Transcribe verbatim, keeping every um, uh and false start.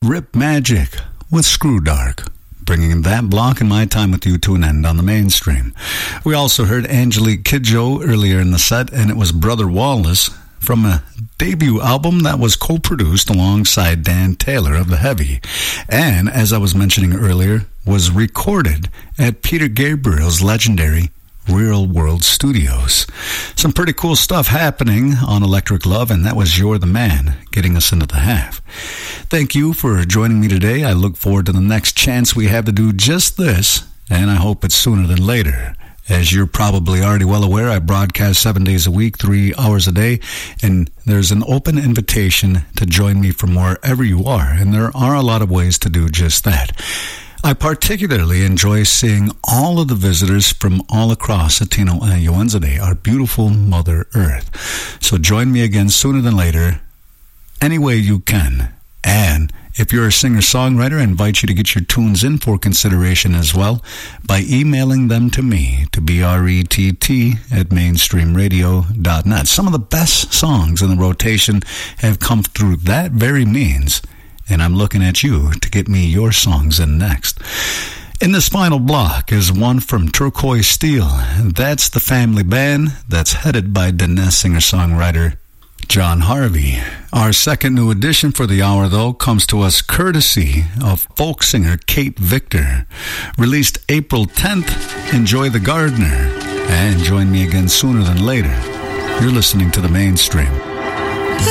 Rip Magic with Screw Dark, bringing that block and my time with you to an end on the mainstream. We also heard Angelique Kidjo earlier in the set, and it was Brother Wallace from a debut album that was co-produced alongside Dan Taylor of The Heavy, and as I was mentioning earlier, was recorded at Peter Gabriel's legendary Real World Studios. Some pretty cool stuff happening on Electric Love, and that was You're the Man, getting us into the half. Thank you for joining me today. I look forward to the next chance we have to do just this, and I hope it's sooner than later. As you're probably already well aware, I broadcast seven days a week, three hours a day, and there's an open invitation to join me from wherever you are, and there are a lot of ways to do just that. I particularly enjoy seeing all of the visitors from all across Atino Ayuanzade, our beautiful Mother Earth. So join me again sooner than later, any way you can. And if you're a singer-songwriter, I invite you to get your tunes in for consideration as well by emailing them to me, to B R E T T at mainstream radio dot net. Some of the best songs in the rotation have come through that very means, and I'm looking at you to get me your songs in next. In this final block is one from Turquoise Steel. That's the family band that's headed by Diné singer-songwriter John Harvey. Our second new addition for the hour, though, comes to us courtesy of folk singer Kate Victor. Released April tenth, Enjoy the Gardener. And join me again sooner than later. You're listening to The Mainstream.